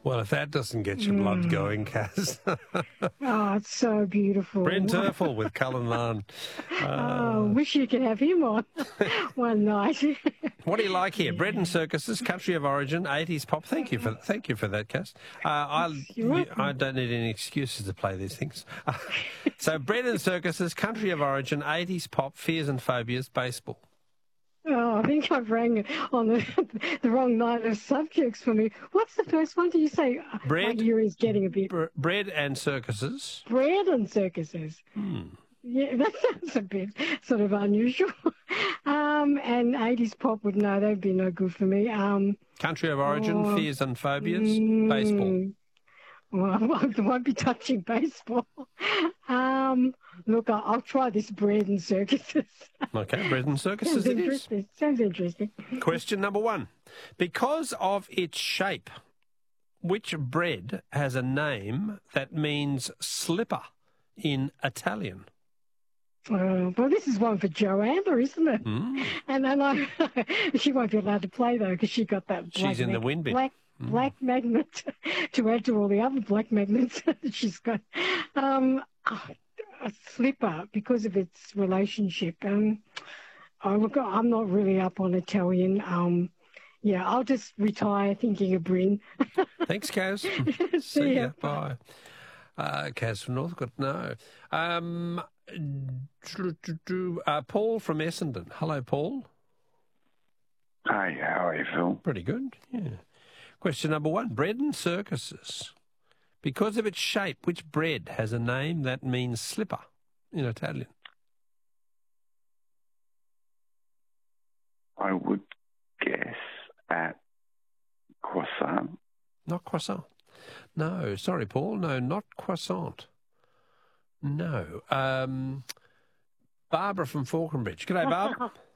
Well, if that doesn't get your blood going, Kaz. Oh, it's so beautiful. Brent Turfel with Cullen. Wish you could have him on one night. What do you like here? Bread and circuses, country of origin, 80s pop. Thank you for that, Kaz. I don't need any excuses to play these things. So bread and circuses, country of origin, 80s pop, fears and phobias, baseball. Oh, I think I've rang on the wrong night of subjects for me. What's the first one? Did you say? Bread. My hearing's getting a bit. Bread and circuses. Bread and circuses. Yeah, that sounds a bit sort of unusual. And 80s pop would no, that'd be no good for me. Country of origin, fears and phobias, baseball. Well, I won't be touching baseball. Look, I'll try this bread and circuses. Okay, bread and circuses it is. Sounds interesting. Question number 1. Because of its shape, which bread has a name that means slipper in Italian? Well, this is one for Joanna, isn't it? And then she won't be allowed to play, though, because she got that She's in the win bin. Black magnet to add to all the other black magnets that she's got. A slipper because of its relationship. Look, I'm not really up on Italian. Yeah, I'll just retire thinking of Bryn. Thanks, Kaz. See ya. Bye. Kaz from Northcote, no. Paul from Essendon. Hello, Paul. Hey, how are you, Phil? Pretty good, yeah. Question number 1. Bread and circuses. Because of its shape, which bread has a name that means slipper in Italian? I would guess at croissant. Not croissant. No, sorry, Paul. No, not croissant. No. Barbara from Falconbridge. G'day, Barb.